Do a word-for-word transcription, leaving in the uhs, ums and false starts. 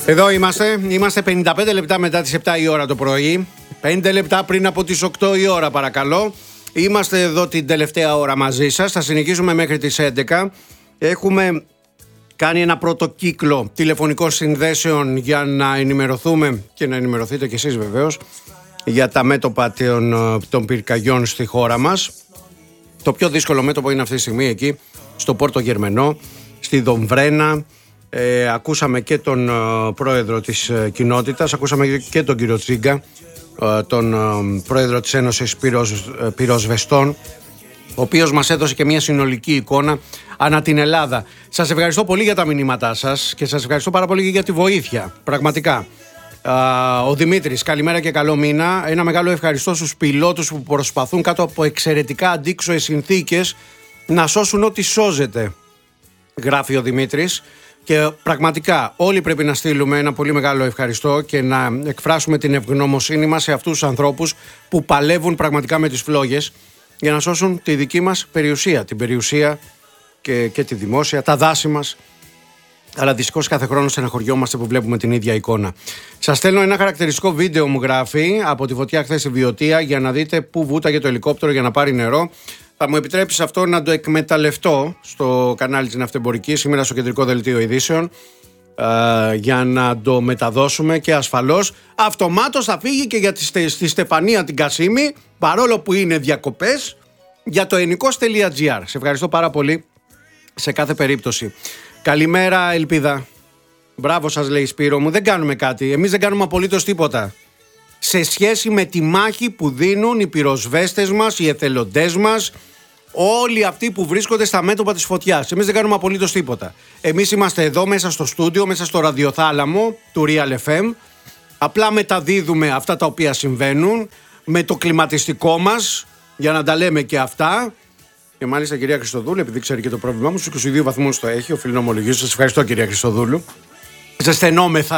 Εδώ είμαστε, είμαστε πενήντα πέντε λεπτά μετά τις επτά η ώρα το πρωί. πέντε λεπτά πριν από τις οκτώ η ώρα, παρακαλώ. Είμαστε εδώ την τελευταία ώρα μαζί σας. Θα συνεχίσουμε μέχρι τις έντεκα. Έχουμε κάνει ένα πρώτο κύκλο τηλεφωνικών συνδέσεων για να ενημερωθούμε και να ενημερωθείτε κι εσείς βεβαίως για τα μέτωπα των, των πυρκαγιών στη χώρα μας. Το πιο δύσκολο μέτωπο είναι αυτή τη στιγμή εκεί στο Πόρτο Γερμενό, στη Δομβρένα. Ε, ακούσαμε και τον ε, πρόεδρο της ε, κοινότητας, ακούσαμε και τον κύριο Τσίγκα, ε, τον ε, πρόεδρο της Ένωσης Πυροσ, ε, Πυροσβεστών, ο οποίος μας έδωσε και μια συνολική εικόνα ανά την Ελλάδα. Σας ευχαριστώ πολύ για τα μηνύματά σας και σας ευχαριστώ πάρα πολύ για τη βοήθεια, πραγματικά. Ε, ο Δημήτρης, καλημέρα και καλό μήνα. Ένα μεγάλο ευχαριστώ στους πιλότους που προσπαθούν κάτω από εξαιρετικά αντίξωες συνθήκες να σώσουν ό,τι σώζεται, γράφει ο Δημήτρης. Και πραγματικά όλοι πρέπει να στείλουμε ένα πολύ μεγάλο ευχαριστώ και να εκφράσουμε την ευγνωμοσύνη μας σε αυτούς τους ανθρώπους που παλεύουν πραγματικά με τις φλόγες για να σώσουν τη δική μας περιουσία, την περιουσία και, και τη δημόσια, τα δάση μας. Αλλά δυστυχώς κάθε χρόνο στεναχωριόμαστε που βλέπουμε την ίδια εικόνα. Σας στέλνω ένα χαρακτηριστικό βίντεο, μου γράφει, από τη φωτιά χθες στη Βιωτία, για να δείτε πού βούταγε το ελικόπτερο για να πάρει νερό. Θα μου επιτρέψει αυτό να το εκμεταλλευτώ στο κανάλι της Ναυτεμπορικής, σήμερα στο κεντρικό δελτίο ειδήσεων, ε, για να το μεταδώσουμε και ασφαλώς αυτομάτως θα φύγει και για τη, στη Στεφανία την Κασίμη, παρόλο που είναι διακοπές, για το ενικός τελεία τζι άρ. Σε ευχαριστώ πάρα πολύ σε κάθε περίπτωση. Καλημέρα, Ελπίδα. Μπράβο σας, λέει Σπύρο μου. Δεν κάνουμε κάτι. Εμείς δεν κάνουμε απολύτως τίποτα σε σχέση με τη μάχη που δίνουν οι πυροσβέστες μας, οι εθελοντές μας, όλοι αυτοί που βρίσκονται στα μέτωπα της φωτιάς. Εμείς δεν κάνουμε απολύτως τίποτα. Εμείς είμαστε εδώ μέσα στο στούντιο, μέσα στο ραδιοθάλαμο του Real εφ εμ. Απλά μεταδίδουμε αυτά τα οποία συμβαίνουν με το κλιματιστικό μας, για να τα λέμε και αυτά. Και μάλιστα, κυρία Χριστοδούλου, επειδή ξέρει και το πρόβλημά μου, στους είκοσι δύο βαθμούς το έχει, οφείλω να ομολογήσω. Σας ευχαριστώ, κυρία Χριστοδούλου. Ζεσθενόμεθα